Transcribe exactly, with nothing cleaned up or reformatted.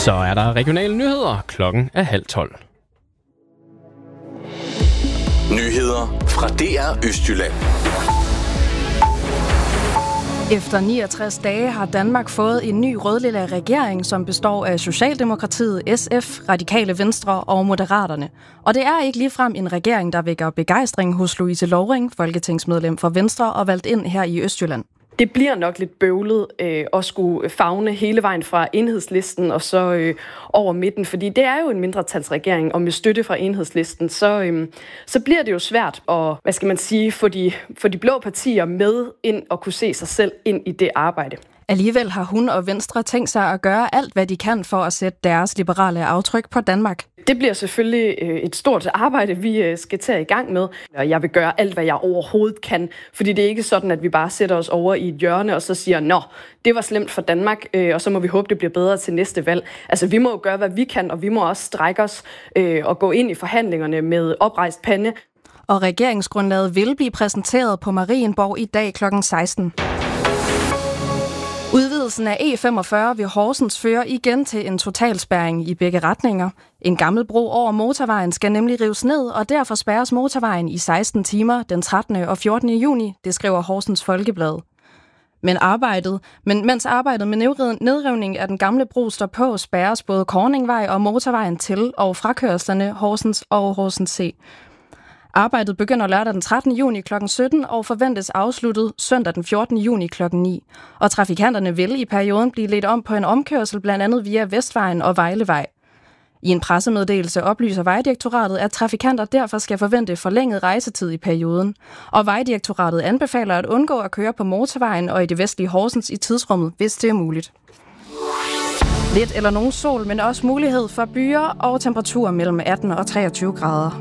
Så er der regionale nyheder. Klokken er halv tolv. Nyheder fra D R Østjylland. Efter niogtres dage har Danmark fået en ny rød-lilla regering, som består af Socialdemokratiet, S F, Radikale Venstre og Moderaterne. Og det er ikke ligefrem en regering, der vækker begejstring hos Louise Lovring, folketingsmedlem for Venstre og valgt ind her i Østjylland. Det bliver nok lidt bøvlet øh, at skulle favne hele vejen fra Enhedslisten og så øh, over midten, fordi det er jo en mindretalsregering, og med støtte fra Enhedslisten, så, øh, så bliver det jo svært at, hvad skal man sige, få de, få de blå partier med ind og kunne se sig selv ind i det arbejde. Alligevel har hun og Venstre tænkt sig at gøre alt, hvad de kan for at sætte deres liberale aftryk på Danmark. Det bliver selvfølgelig et stort arbejde, vi skal tage i gang med. Og jeg vil gøre alt, hvad jeg overhovedet kan, fordi det er ikke sådan, at vi bare sætter os over i et hjørne og så siger, nå, det var slemt for Danmark, og så må vi håbe, det bliver bedre til næste valg. Altså, vi må jo gøre, hvad vi kan, og vi må også strække os og gå ind i forhandlingerne med oprejst pande. Og regeringsgrundlaget vil blive præsenteret på Marienborg i dag klokken seksten. Udvidelsen af E femogfyrre ved Horsens fører igen til en totalspærring i begge retninger. En gammel bro over motorvejen skal nemlig rives ned, og derfor spærres motorvejen i seksten timer den trettende og fjortende juni, det skriver Horsens Folkeblad. Men, arbejdet, men mens arbejdet med nedrivning af den gamle bro står på, spærres både Korningvej og motorvejen til og frakørslerne Horsens og Horsens C. Arbejdet begynder lørdag den trettende juni klokken sytten og forventes afsluttet søndag den fjortende juni klokken ni. Og trafikanterne vil i perioden blive ledt om på en omkørsel blandt andet via Vestvejen og Vejlevej. I en pressemeddelelse oplyser Vejdirektoratet, at trafikanter derfor skal forvente forlænget rejsetid i perioden. Og Vejdirektoratet anbefaler at undgå at køre på motorvejen og i det vestlige Horsens i tidsrummet, hvis det er muligt. Lidt eller nogen sol, men også mulighed for byer og temperaturer mellem atten og treogtyve grader.